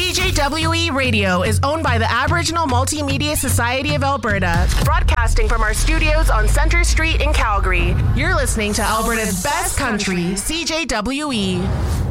CJWE Radio is owned by the Aboriginal Multimedia Society of Alberta, broadcasting from our studios on Centre Street in Calgary. You're listening to Alberta's best country, CJWE.